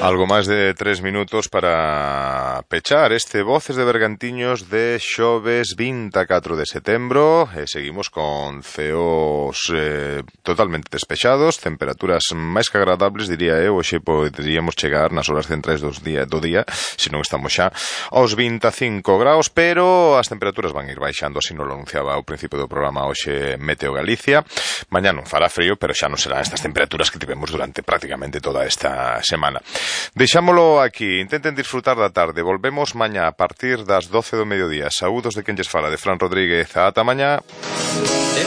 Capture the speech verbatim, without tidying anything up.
Algo máis de tres minutos para pechar este Voces de Bergantiños de xoves vinte e catro de setembro. E seguimos con ceos eh, totalmente despexados, temperaturas máis que agradables, diría eu. Hoxe poderíamos chegar nas horas centrais dos día, do día, se non estamos xa aos vinte e cinco graus, pero as temperaturas van ir baixando, así nos lo anunciaba ao principio do programa hoxe Meteo Galicia. Mañá non fará frío, pero xa non serán estas temperaturas que tivemos durante prácticamente toda esta semana. Deixámolo aquí, intenten disfrutar da tarde. Volvemos mañá a partir das doce do mediodía. Saúdos de quen lles fala, de Fran Rodríguez. Ata mañá.